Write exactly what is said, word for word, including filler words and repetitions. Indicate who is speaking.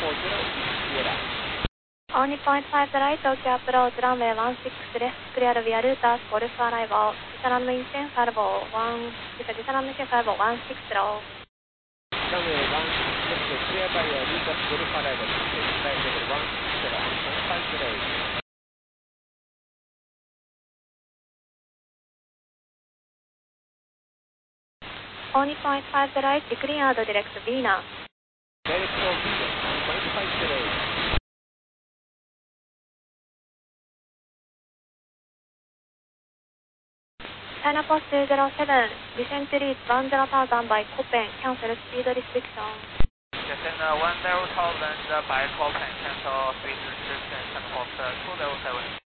Speaker 1: All Nippon eight five right, Tokyo approach runway one six left, clear via Rutas, Golf arrival, Disarm maintain Farbo one, Disarm maintain Farbo one six zero.
Speaker 2: Runway one six left, clear by Rutas, Golf arrival, maintain flight level one six zero, on five zero.
Speaker 1: All Nippon eight five right, cleared direct Vina.
Speaker 2: Direct for Vina, one five zero.
Speaker 1: China Post two zero seven, descent to reach one zero thousand by Copen, cancel speed restriction.
Speaker 3: Descend one zero thousand by Copen, cancel speed restriction, China Post two zero seven.